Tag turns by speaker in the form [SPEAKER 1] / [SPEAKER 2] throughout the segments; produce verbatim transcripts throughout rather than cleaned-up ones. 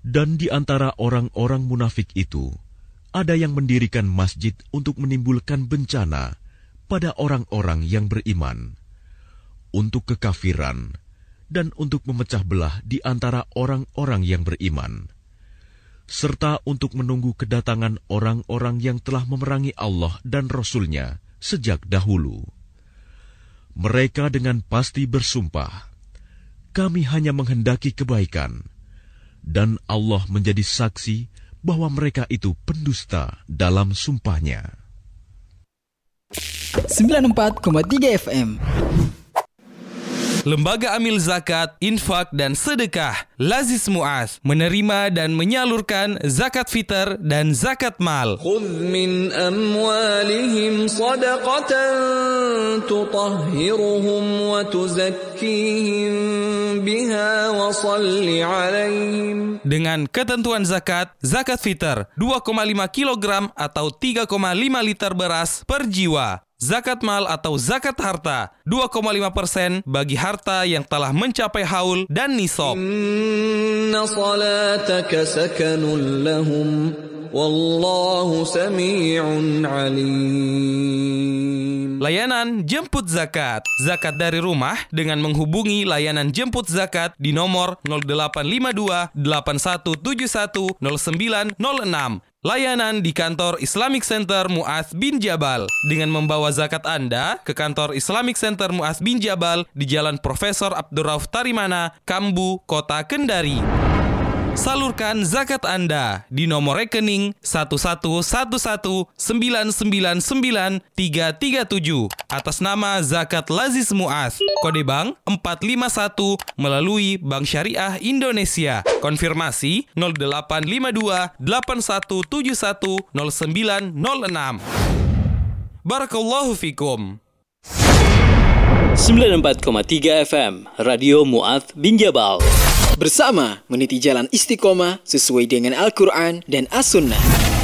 [SPEAKER 1] Dan di antara orang-orang munafik itu, ada yang mendirikan masjid untuk menimbulkan bencana pada orang-orang yang beriman, untuk kekafiran, dan untuk memecah belah di antara orang-orang yang beriman, serta untuk menunggu kedatangan orang-orang yang telah memerangi Allah dan Rasul-Nya sejak dahulu. Mereka dengan pasti bersumpah, kami hanya menghendaki kebaikan, dan Allah menjadi saksi bahwa mereka itu pendusta dalam sumpahnya.
[SPEAKER 2] sembilan puluh empat koma tiga F M
[SPEAKER 3] Lembaga Amil Zakat, Infak dan Sedekah Lazis Mu'az menerima dan menyalurkan zakat fitr dan zakat mal.
[SPEAKER 4] Khudh min amwalihim sadaqatan tutahhiruhum wa tuzakkihim biha wa salli alaihim.
[SPEAKER 3] Dengan ketentuan zakat, zakat fitr dua koma lima kilogram atau tiga koma lima liter beras per jiwa. Zakat mal atau zakat harta dua koma lima persen bagi harta yang telah mencapai haul dan nisab.
[SPEAKER 4] Inna salataka sakanun lahum wallahu sami'un alim.
[SPEAKER 3] Layanan jemput zakat. Zakat dari rumah dengan menghubungi layanan jemput zakat di nomor nol delapan lima dua delapan satu tujuh satu nol sembilan nol enam. Layanan di kantor Islamic Center Mu'az bin Jabal dengan membawa zakat Anda ke kantor Islamic Center Mu'az bin Jabal di Jalan Profesor Abdurrauf Tarimana, Kambu, Kota Kendari. Salurkan zakat Anda di nomor rekening satu satu satu satu sembilan sembilan sembilan tiga tiga tujuh atas nama Zakat Lazis Mu'az, kode bank empat lima satu melalui Bank Syariah Indonesia. Konfirmasi nol delapan lima dua delapan satu tujuh satu nol sembilan nol enam. Barakallahu fikum.
[SPEAKER 2] sembilan puluh empat koma tiga F M Radio Mu'az bin Jabal. Bersama meniti jalan istiqomah sesuai dengan Al-Quran dan As-Sunnah.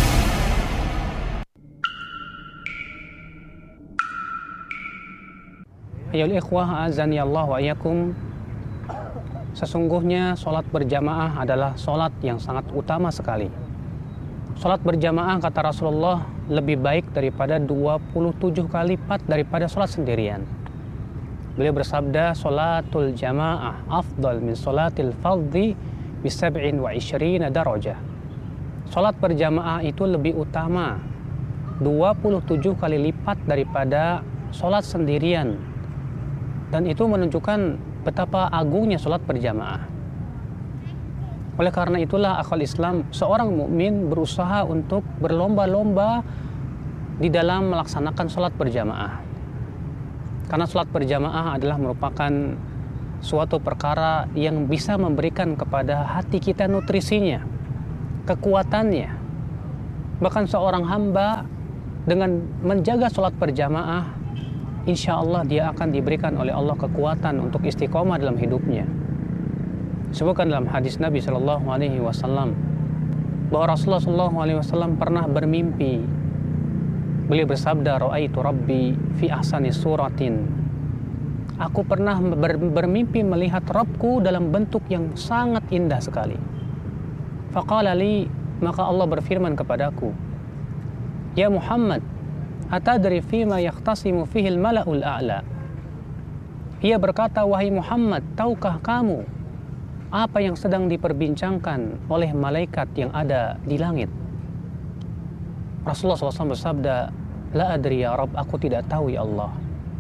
[SPEAKER 5] Ayol ikhwah azani Allah wa iyakum. Sesungguhnya solat berjamaah adalah solat yang sangat utama sekali. Solat berjamaah kata Rasulullah lebih baik daripada dua puluh tujuh kali lipat daripada solat sendirian. Beliau bersabda, solatul jamaah afdal min solatil fardhi bi sab'in wa ishrina darajah. Solat berjamaah itu lebih utama dua puluh tujuh kali lipat daripada solat sendirian. Dan itu menunjukkan betapa agungnya solat berjamaah. Oleh karena itulah akal Islam, seorang mukmin berusaha untuk berlomba-lomba di dalam melaksanakan solat berjamaah. Karena sholat berjamaah adalah merupakan suatu perkara yang bisa memberikan kepada hati kita nutrisinya, kekuatannya. Bahkan seorang hamba dengan menjaga sholat berjamaah, insya Allah dia akan diberikan oleh Allah kekuatan untuk istiqomah dalam hidupnya. Sebutkan dalam hadis Nabi Shallallahu Alaihi Wasallam bahwa Rasulullah Shallallahu Alaihi Wasallam pernah bermimpi. Beliau bersabda, Ra'aitu Rabbi fi ahsani suratin. Aku pernah ber, bermimpi melihat Rabbku dalam bentuk yang sangat indah sekali. Faqala li, maka Allah berfirman kepadaku, Ya Muhammad, atadri fima yakhtasimu fihil mala'ul a'la. Ia berkata, wahai Muhammad, tahukah kamu apa yang sedang diperbincangkan oleh malaikat yang ada di langit? Rasulullah shallallahu alaihi wasallam bersabda, La adri ya Rabb, aku tidak tahu ya Allah.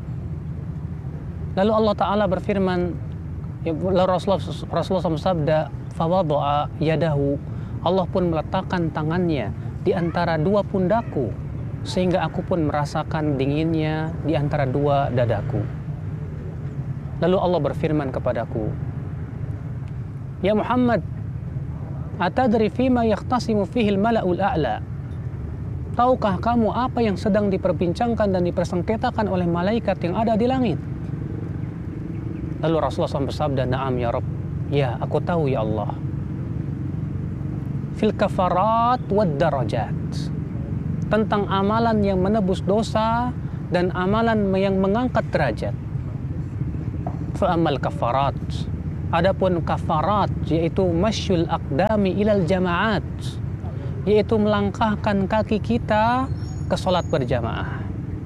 [SPEAKER 5] Lalu Allah Ta'ala berfirman, lalu Rasulullah, Rasulullah shallallahu alaihi wasallam bersabda, Fawadu'a yadahu, Allah pun meletakkan tangannya di antara dua pundaku, sehingga aku pun merasakan dinginnya di antara dua dadaku. Lalu Allah berfirman kepadaku, Ya Muhammad, atadri fima yakhtasimu fihil mala'ul a'la. Tahukah kamu apa yang sedang diperbincangkan dan dipersengketakan oleh malaikat yang ada di langit? Lalu Rasulullah shallallahu alaihi wasallam bersabda, Naam ya Rabb, ya aku tahu ya Allah. Fil kafarat wad darajat. Tentang amalan yang menebus dosa dan amalan yang mengangkat derajat. Fa amal kafarat, Adapun kafarat, yaitu masyul aqdami ilal jamaat, yaitu melangkahkan kaki kita ke sholat berjamaah.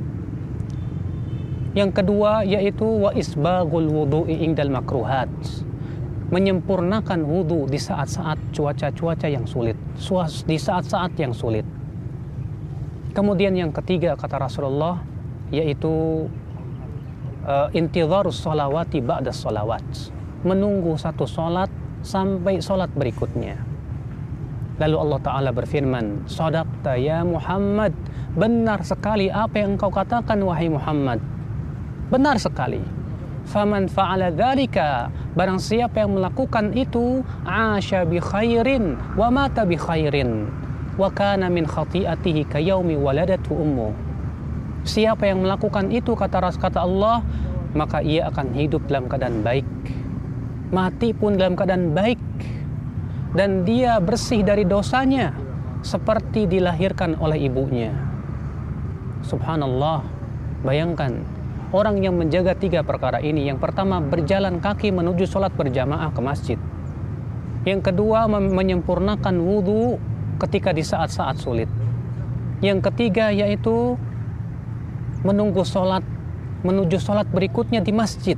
[SPEAKER 5] Yang kedua yaitu wa isbagul wudu'i indal makruhat, menyempurnakan wudu di saat-saat cuaca-cuaca yang sulit, di saat-saat yang sulit. Kemudian yang ketiga kata Rasulullah yaitu uh, intidharus sholawati ba'da sholawat, menunggu satu sholat sampai sholat berikutnya. Lalu Allah Ta'ala berfirman, Shadaqta ya Muhammad, benar sekali apa yang engkau katakan wahai Muhammad, benar sekali. Faman fa'ala dzalika, barang siapa yang melakukan itu, asya bi khairin wa mata bi khairin wa kana min khati'atihi ka yaumi waladatu ummu. Siapa yang melakukan itu, kata kata Allah, maka ia akan hidup dalam keadaan baik, mati pun dalam keadaan baik, dan dia bersih dari dosanya seperti dilahirkan oleh ibunya. Subhanallah, bayangkan orang yang menjaga tiga perkara ini. Yang pertama, berjalan kaki menuju sholat berjamaah ke masjid. Yang kedua, menyempurnakan wudhu ketika di saat-saat sulit. Yang ketiga yaitu menunggu sholat, menuju sholat berikutnya di masjid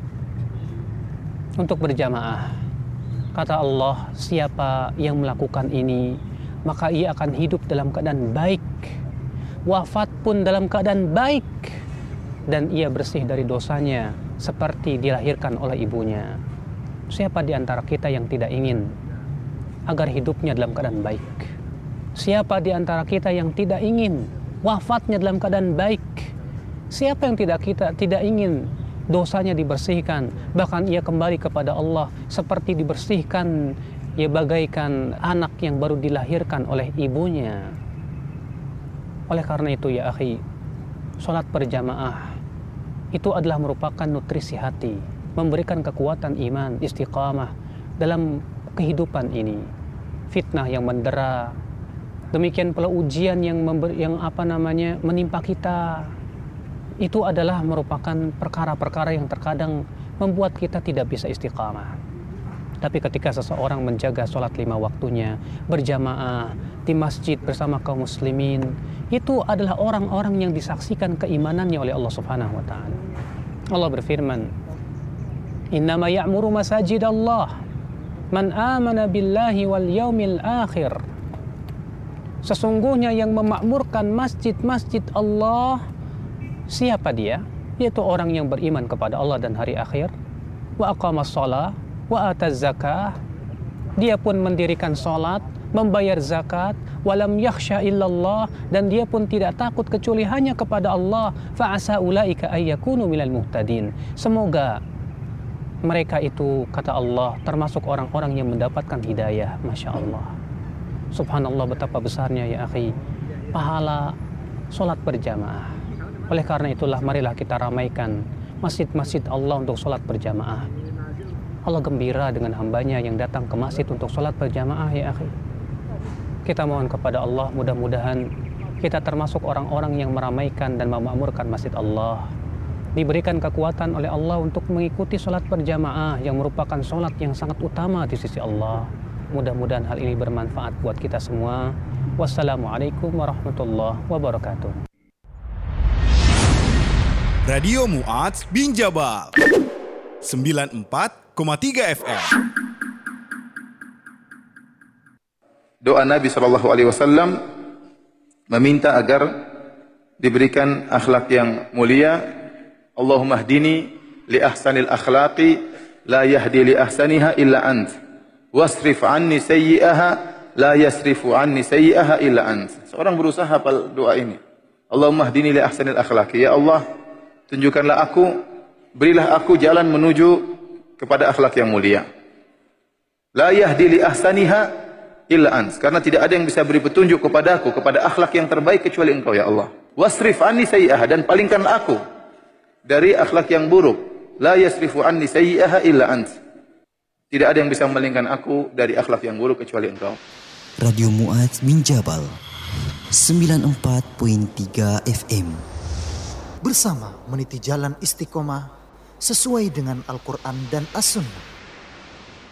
[SPEAKER 5] untuk berjamaah. Kata Allah, siapa yang melakukan ini, maka ia akan hidup dalam keadaan baik, wafat pun dalam keadaan baik, dan ia bersih dari dosanya seperti dilahirkan oleh ibunya. Siapa di antara kita yang tidak ingin agar hidupnya dalam keadaan baik? Siapa di antara kita yang tidak ingin wafatnya dalam keadaan baik? Siapa yang tidak kita tidak ingin dosanya dibersihkan, bahkan ia kembali kepada Allah seperti dibersihkan, ia bagaikan anak yang baru dilahirkan oleh ibunya. Oleh karena itu ya akhi, sholat berjamaah itu adalah merupakan nutrisi hati, memberikan kekuatan iman, istiqamah dalam kehidupan ini. Fitnah yang mendera, demikian pula ujian yang member, yang apa namanya menimpa kita, itu adalah merupakan perkara-perkara yang terkadang membuat kita tidak bisa istiqamah. Tapi ketika seseorang menjaga sholat lima waktunya, berjamaah di masjid bersama kaum muslimin, itu adalah orang-orang yang disaksikan keimanannya oleh Allah Subhanahu wa Ta'ala. Allah berfirman, Innama ya'muru masajid Allah man amana billahi wal yaumil akhir. Sesungguhnya yang memakmurkan masjid-masjid Allah, siapa dia? Yaitu orang yang beriman kepada Allah dan hari akhir. Wa aqamas shalah wa ataz zakah. Dia pun mendirikan salat, membayar zakat, walam yakhsha illallah, dan dia pun tidak takut kecuali hanya kepada Allah. Fa asa ulaika ayyakunu minal muhtadin. Semoga mereka itu, kata Allah, termasuk orang-orang yang mendapatkan hidayah. Masya Allah. Subhanallah, betapa besarnya ya akhi pahala salat berjamaah. Oleh karena itulah marilah kita ramaikan masjid-masjid Allah untuk sholat berjamaah. Allah gembira dengan hambanya yang datang ke masjid untuk sholat berjamaah ya akhi. Kita mohon kepada Allah, mudah-mudahan kita termasuk orang-orang yang meramaikan dan memakmurkan masjid Allah, diberikan kekuatan oleh Allah untuk mengikuti sholat berjamaah yang merupakan sholat yang sangat utama di sisi Allah. Mudah-mudahan hal ini bermanfaat buat kita semua. Wassalamualaikum warahmatullahi wabarakatuh.
[SPEAKER 6] Radio Mu'adz bin Jabal sembilan puluh empat koma tiga F M.
[SPEAKER 7] Doa Nabi shallallahu alaihi wasallam meminta agar diberikan akhlak yang mulia. Allahumma hdini li ahsanil akhlaqi la yahdi li ahsaniha illa ant, wasrif anni sayyi'aha la yasrifu anni sayyi'aha illa ant. Seorang berusaha hafal doa ini. Allahumma hdini li ahsanil akhlaqi. Ya Allah, tunjukkanlah aku, berilah aku jalan menuju kepada akhlak yang mulia. La yahdi li ahsaniha illa ant, karena tidak ada yang bisa beri petunjuk kepada aku kepada akhlak yang terbaik kecuali Engkau ya Allah. Wasrif anni sayyi'aha, dan palingkanlah aku dari akhlak yang buruk. La yasrifu anni sayyi'aha illa ant, tidak ada yang bisa memalingkan aku dari akhlak yang buruk kecuali Engkau.
[SPEAKER 8] Radio Mu'adz bin Jabal sembilan puluh empat koma tiga F M. Bersama meniti jalan istiqomah sesuai dengan Al-Quran dan As-Sunnah.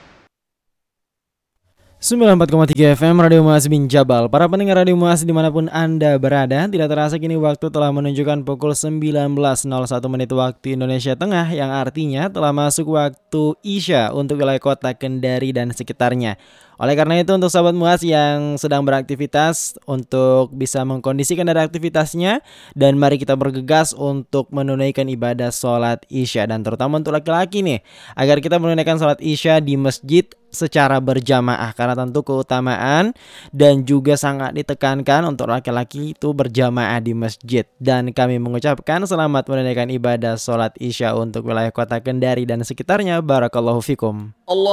[SPEAKER 9] sembilan puluh empat koma tiga F M Radio Muaz bin Jabal. Para pendengar Radio Muaz dimanapun Anda berada, tidak terasa kini waktu telah menunjukkan pukul sembilan belas nol satu menit waktu Indonesia Tengah, yang artinya telah masuk waktu Isya untuk wilayah kota Kendari dan sekitarnya. Oleh karena itu, untuk sahabat Muaz yang sedang beraktivitas, untuk bisa mengkondisikan dari aktivitasnya, dan mari kita bergegas untuk menunaikan ibadah sholat Isya. Dan terutama untuk laki-laki nih, agar kita menunaikan sholat Isya di masjid secara berjamaah, karena tentu keutamaan dan juga sangat ditekankan untuk laki-laki itu berjamaah di masjid. Dan kami mengucapkan selamat menunaikan ibadah sholat Isya untuk wilayah kota Kendari dan sekitarnya. Barakallahu fikum.
[SPEAKER 4] Allah